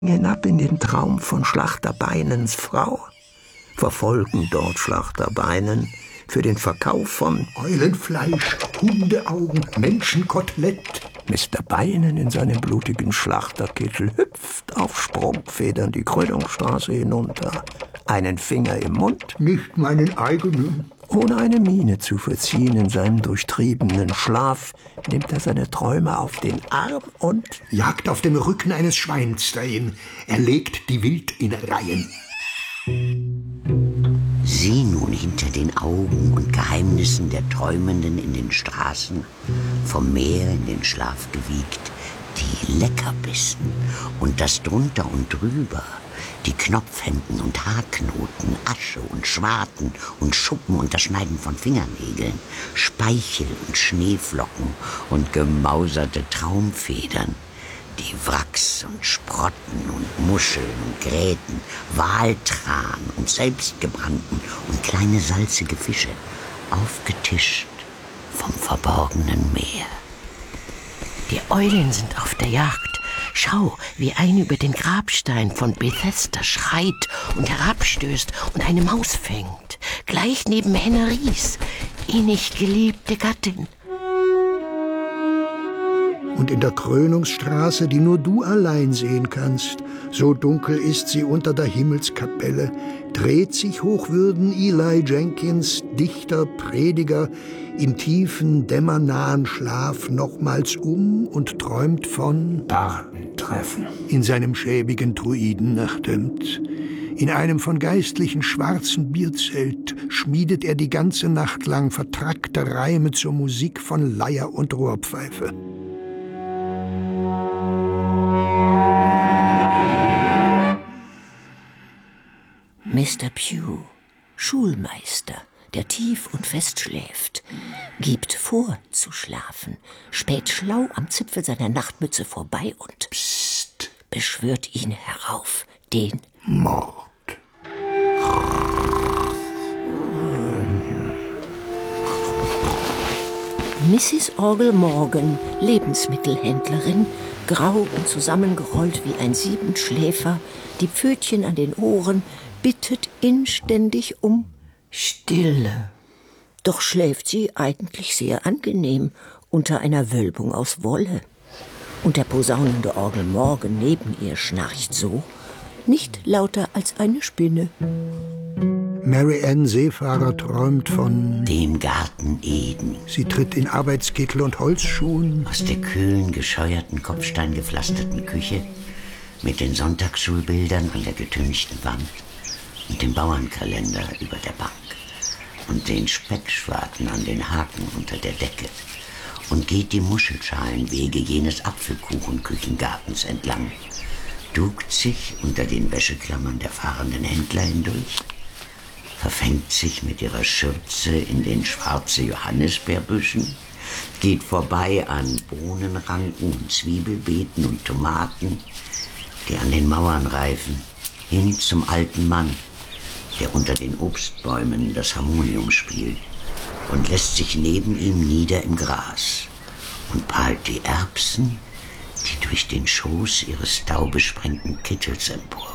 hinab in den Traum von Schlachter Beinens Frau, verfolgen dort Schlachter Beinen für den Verkauf von Eulenfleisch, Hundeaugen, Menschenkotelett. Mr. Beinen in seinem blutigen Schlachterkittel hüpft auf Sprungfedern die Krönungsstraße hinunter, einen Finger im Mund, Nicht meinen eigenen. ohne eine Miene zu verziehen in seinem durchtriebenen Schlaf, nimmt er seine Träume auf den Arm und Jagt auf dem Rücken eines Schweins dahin. Er legt die wild in Reihen. Sieh nun hinter den Augen und Geheimnissen der Träumenden in den Straßen, vom Meer in den Schlaf gewiegt, die Leckerbissen und das drunter und drüber, die Knopfhemden und Haarknoten, Asche und Schwarten und Schuppen und das Schneiden von Fingernägeln, Speichel und Schneeflocken und gemauserte Traumfedern, die Wracks und Sprotten und Muscheln und Gräten, Waltran und selbstgebrannten und kleine salzige Fische, aufgetischt vom verborgenen Meer. Die Eulen sind auf der Jagd. Schau, wie eine über den Grabstein von Bethesda schreit und herabstößt und eine Maus fängt, gleich neben Henneries, innig geliebte Gattin. Und in der Krönungsstraße, die nur du allein sehen kannst, so dunkel ist sie unter der Himmelskapelle, dreht sich Hochwürden Eli Jenkins, Dichter, Prediger, im tiefen, dämmernahen Schlaf nochmals um und träumt von Bartentreffen. in seinem schäbigen Druidennachthemd. In einem von Geistlichen schwarzen Bierzelt schmiedet er die ganze Nacht lang vertrackte Reime zur Musik von Leier und Rohrpfeife. Mr. Pugh, Schulmeister, der tief und fest schläft, gibt vor zu schlafen, späht schlau am Zipfel seiner Nachtmütze vorbei und psst, beschwört ihn herauf, den Mord. Mrs. Orgel Morgan, Lebensmittelhändlerin, grau und zusammengerollt wie ein Siebenschläfer, die Pfötchen an den Ohren, bittet inständig um Stille. Doch schläft sie eigentlich sehr angenehm unter einer Wölbung aus Wolle. Und der posaunende Orgel Morgan neben ihr schnarcht so, nicht lauter als eine Spinne. Mary Ann Seefahrer träumt von Dem Garten Eden, Sie tritt in Arbeitskittel und Holzschuhen. aus der kühlen, gescheuerten, kopfsteingepflasterten Küche mit den Sonntagsschulbildern an der getünchten Wand und dem Bauernkalender über der Bank und den Speckschwarten an den Haken unter der Decke und geht die Muschelschalenwege jenes Apfelkuchenküchengartens entlang, duckt sich unter den Wäscheklammern der fahrenden Händler hindurch, verfängt sich mit ihrer Schürze in den schwarzen Johannisbeerbüschen, geht vorbei an Bohnenranken und Zwiebelbeeten und Tomaten, die an den Mauern reifen, hin zum alten Mann, der unter den Obstbäumen das Harmonium spielt und lässt sich neben ihm nieder im Gras und prahlt die Erbsen, die durch den Schoß ihres taubesprengten Kittels empor